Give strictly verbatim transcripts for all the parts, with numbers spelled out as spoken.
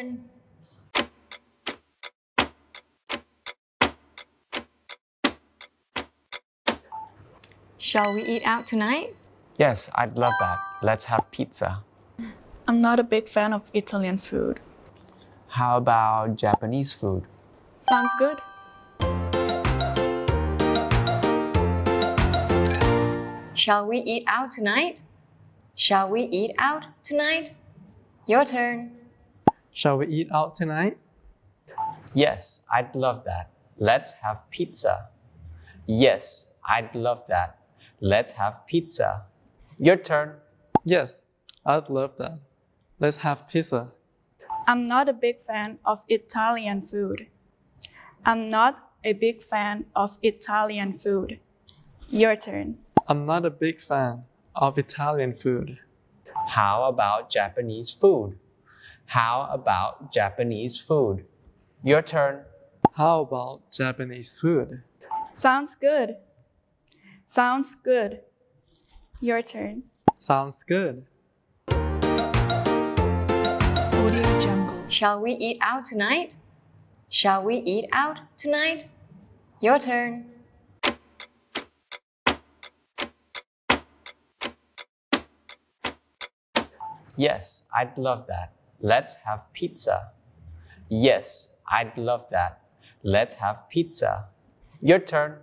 turn. Shall we eat out tonight? Yes, I'd love that. Let's have pizza. I'm not a big fan of Italian food. How about Japanese food? Sounds good. Shall we eat out tonight? Shall we eat out tonight? Your turn. Shall we eat out tonight? Yes, I'd love that. Let's have pizza. Yes, I'd love that. Let's have pizza. Your turn. Yes, I'd love that. Let's have pizza. I'm not a big fan of Italian food. I'm not a big fan of Italian food. Your turn. I'm not a big fan of Italian food. How about Japanese food? How about Japanese food? Your turn. How about Japanese food? Sounds good. Sounds good. Your turn. Sounds good. Shall we eat out tonight? Shall we eat out tonight? Your turn. Yes, I'd love that. Let's have pizza. Yes, I'd love that. Let's have pizza. Your turn.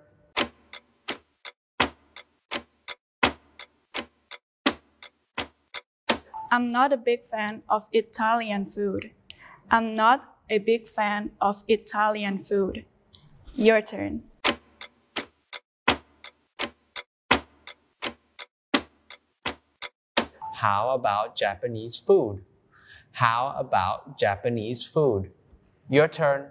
I'm not a big fan of Italian food. I'm not a big fan of Italian food. Your turn. How about Japanese food? How about Japanese food? Your turn.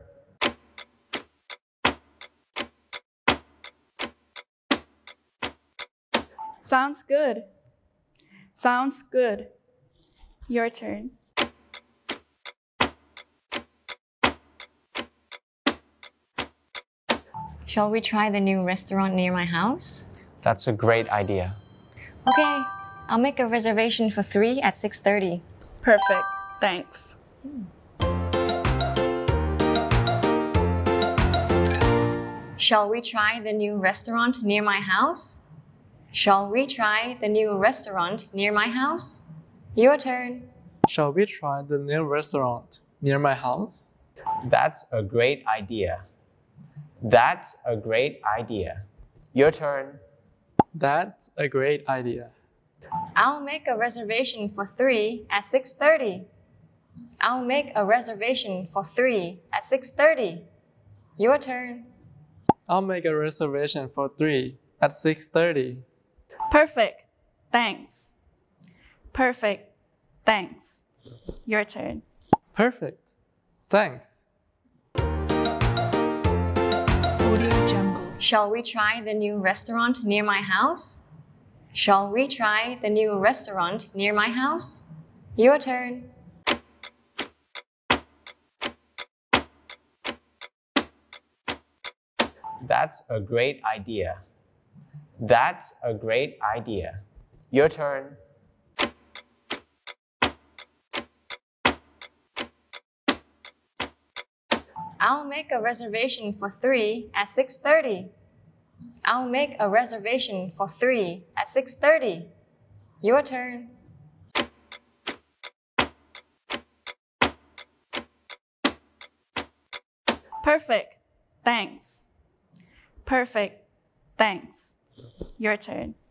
Sounds good. Sounds good. Your turn. Shall we try the new restaurant near my house? That's a great idea. Okay, I'll make a reservation for three at six thirty. Perfect. Thanks. Shall we try the new restaurant near my house? Shall we try the new restaurant near my house? Your turn. Shall we try the new restaurant near my house? That's a great idea. That's a great idea. Your turn. That's a great idea. I'll make a reservation for three at six thirty. I'll make a reservation for three at six thirty. Your turn. I'll make a reservation for three at six thirty. Perfect. Thanks. Perfect. Thanks. Your turn. Perfect. Thanks. Shall we try the new restaurant near my house? Shall we try the new restaurant near my house? Your turn. That's a great idea. That's a great idea. Your turn. I'll make a reservation for three at six thirty. I'll make a reservation for three at six thirty. Your turn. Perfect. Thanks. Perfect. Thanks. Your turn.